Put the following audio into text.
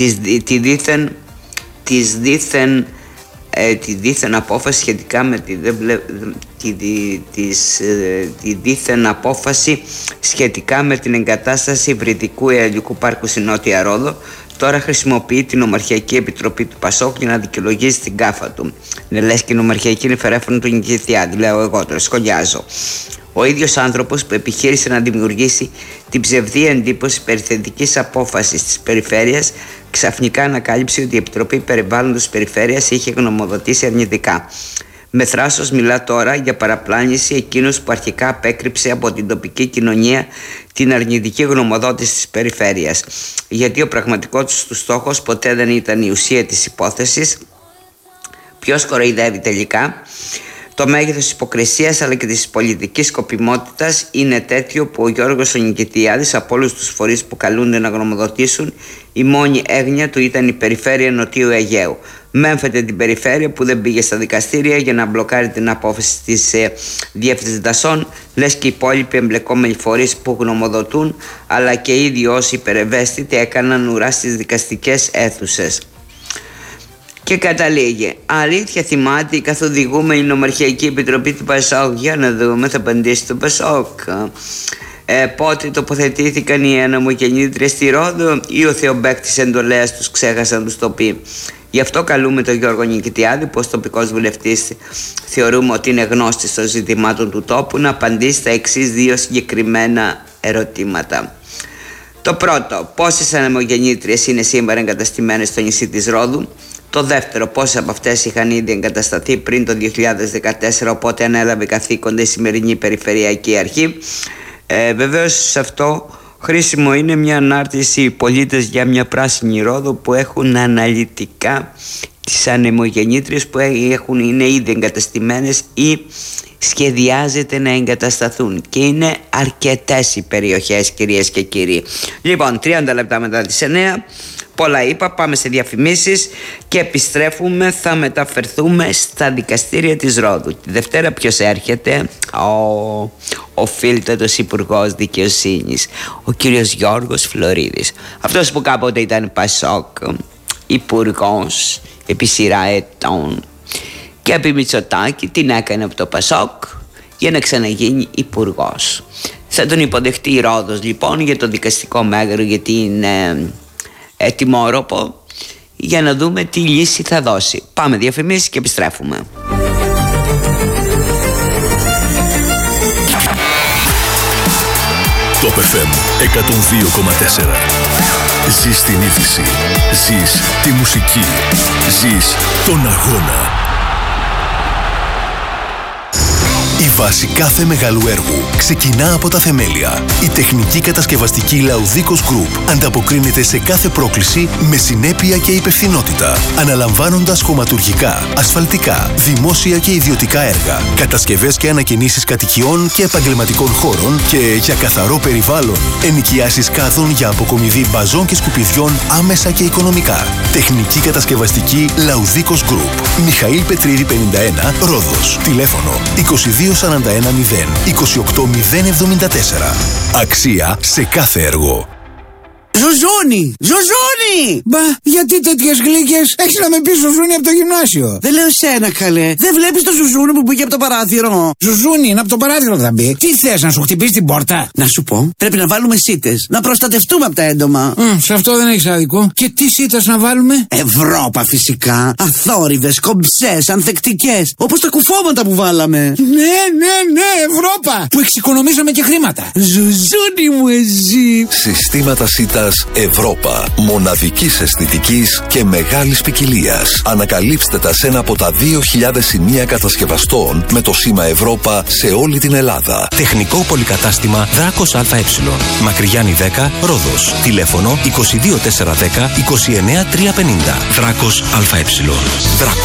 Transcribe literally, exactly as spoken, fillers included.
της, τη δίθεν, της δίθεν, ε, τη δίθεν απόφαση σχετικά με τη, δεν βλέ, τη, τη, της, ε, τη δίθεν απόφαση σχετικά με την εγκατάσταση υβριδικού αερολογικού πάρκου στη Νότια Ρόδο. Τώρα χρησιμοποιεί την Ομαρχιακή Επιτροπή του Πασόκ για να δικαιολογήσει την γκάφα του. Είναι λες και η Ομαρχιακή είναι φερέφωνο του Νικητιάδη, λέω εγώ τώρα, σχολιάζω. Ο ίδιος άνθρωπος που επιχείρησε να δημιουργήσει την ψευδή εντύπωση περί θετικής απόφασης της Περιφέρειας, ξαφνικά ανακάλυψε ότι η Επιτροπή Περιβάλλοντος της Περιφέρειας είχε γνωμοδοτήσει αρνητικά. Με θράσος μιλά τώρα για παραπλάνηση εκείνος που αρχικά απέκρυψε από την τοπική κοινωνία την αρνητική γνωμοδότηση της Περιφέρειας. Γιατί ο πραγματικός του στόχος ποτέ δεν ήταν η ουσία της υπόθεσης. Ποιος κοροϊδεύει τελικά? Το μέγεθος της υποκρισίας αλλά και της πολιτικής σκοπιμότητας είναι τέτοιο που ο Γιώργος ο Νικητιάδης από όλους τους φορείς που καλούνται να γνωμοδοτήσουν, η μόνη έγνοια του ήταν η Περιφέρεια Νοτιού Αιγαίου. Μέμφεται την Περιφέρεια που δεν πήγε στα δικαστήρια για να μπλοκάρει την απόφαση της ε, Διεύθυνσης Δασών, λες και οι υπόλοιποι εμπλεκόμενοι φορείς που γνωμοδοτούν, αλλά και οι ίδιοι όσοι υπερευαίσθητοι έκαναν ουρά στις δικαστικές αίθουσες. Και καταλήγει, αλήθεια θυμάται η καθοδηγούμενη Νομαρχιακή Επιτροπή του Πασόκ? Για να δούμε, θα απαντήσει το Πασόκ. Ε, πότε τοποθετήθηκαν οι ανομογεννήτριες στη Ρόδο ή ο θεομπαίκτης εντολέας τους ξέχασαν να τους το πει? Γι' αυτό καλούμε τον Γιώργο Νικητιάδη, που ως τοπικός βουλευτής θεωρούμε ότι είναι γνώστης των ζητημάτων του τόπου, να απαντήσει στα εξής δύο συγκεκριμένα ερωτήματα. Το πρώτο, πόσες ανεμογεννήτριες είναι σήμερα εγκαταστημένες στο νησί της Ρόδου? Το δεύτερο, πόσες από αυτές είχαν ήδη εγκατασταθεί πριν το δύο χιλιάδες δεκατέσσερα, οπότε ανέλαβε καθήκοντα η σημερινή Περιφερειακή Αρχή? Ε, βεβαίως σε αυτό χρήσιμο είναι μια ανάρτηση οι πολίτες για μια πράσινη Ρόδο που έχουν αναλυτικά τις ανεμογεννήτριες που έχουν, είναι ήδη εγκαταστημένες ή σχεδιάζεται να εγκατασταθούν, και είναι αρκετές οι περιοχές, κυρίες και κύριοι. Λοιπόν, τριάντα λεπτά μετά τις εννέα, πολλά είπα, πάμε σε διαφημίσεις και επιστρέφουμε, θα μεταφερθούμε στα δικαστήρια της Ρόδου. Τη Δευτέρα ποιος έρχεται? Ο, ο φίλτατος Υπουργός Δικαιοσύνης, ο κύριος Γιώργος Φλωρίδης, αυτός που κάποτε ήταν Πασόκ υπουργός επί σειρά ετών, και επί Μητσοτάκη την έκανε από το Πασόκ για να ξαναγίνει υπουργός. Θα τον υποδεχτεί η Ρόδος λοιπόν για το δικαστικό μέγαρο, γιατί είναι ετοιμόρροπο, για να δούμε τι λύση θα δώσει. Πάμε διαφημίσεις και επιστρέφουμε. Top εφ εμ εκατόν δύο κόμμα τέσσερα. Ζεις την είδηση, ζεις τη μουσική, ζεις τον αγώνα. Η βάση κάθε μεγάλου έργου ξεκινά από τα θεμέλια. Η τεχνική κατασκευαστική Laudicos Group ανταποκρίνεται σε κάθε πρόκληση με συνέπεια και υπευθυνότητα, αναλαμβάνοντας χωματουργικά, ασφαλτικά, δημόσια και ιδιωτικά έργα, κατασκευές και ανακαινήσεις κατοικιών και επαγγελματικών χώρων και για καθαρό περιβάλλον, ενοικιάσεις κάδων για αποκομιδή μπαζών και σκουπιδιών άμεσα και οικονομικά. Τεχνική κατασκευαστική Laudicos Group. Μιχαήλ Πετρίδη πενήντα ένα, Ρόδος. Τηλέφωνο είκοσι δύο σαράντα ένα μηδέν είκοσι οκτώ μηδέν εβδομήντα τέσσερα. Αξία σε κάθε έργο. Ζουζούνι! Ζουζούνι! Μπα, γιατί τέτοιες γλύκες? Έχεις να με πεις Ζουζούνι από το γυμνάσιο. Δεν λέω σένα, καλέ. Δεν βλέπεις το Ζουζούνι που πήγε από το παράθυρο? Ζουζούνι, είναι από το παράθυρο θα μπει. Τι θες, να σου χτυπήσει την πόρτα? Να σου πω, πρέπει να βάλουμε σίτες. Να προστατευτούμε από τα έντομα. Mm, σε αυτό δεν έχεις άδικο. Και τι σίτες να βάλουμε? Ευρώπα φυσικά. Αθόρυβες, κομψές, ανθεκτικές. Όπως τα κουφώματα που βάλαμε. Ναι, ναι, ναι, Ευρώπα. Που εξοικονομήσαμε και χρήματα. Ζουζούνι μου εσύ. Συστήματα σίτα Ευρώπα. Μοναδικής αισθητικής και μεγάλης ποικιλίας. Ανακαλύψτε τα σε ένα από τα δύο χιλιάδες σημεία κατασκευαστών με το σήμα Ευρώπα σε όλη την Ελλάδα. Τεχνικό πολυκατάστημα Δράκος ΑΕ. Μακριγιάννη δέκα, Ρόδος. Τηλέφωνο είκοσι δύο τετρακόσια δέκα είκοσι εννέα τριακόσια πενήντα. Δράκος ΑΕ. Δράκος.